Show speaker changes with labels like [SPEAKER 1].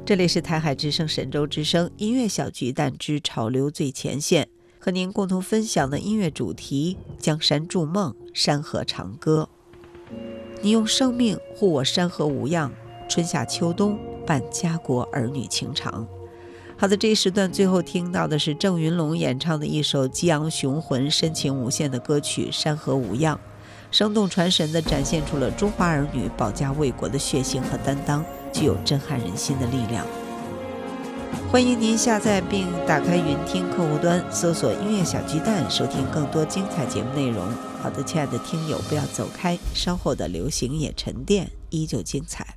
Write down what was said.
[SPEAKER 1] 这里是台海之声神州之声音乐小巨蛋之潮流最前线，和您共同分享的音乐主题：江山筑梦，山河长歌。你用生命护我山河无恙，春夏秋冬伴家国儿女情长。好的，这一时段最后听到的是郑云龙演唱的一首激昂雄浑、深情无限的歌曲《山河无恙》，生动传神地展现出了中华儿女保家卫国的血性和担当，具有震撼人心的力量。欢迎您下载并打开云听客户端，搜索音乐小巨蛋，收听更多精彩节目内容。好的，亲爱的听友，不要走开，稍后的流行也沉淀依旧精彩。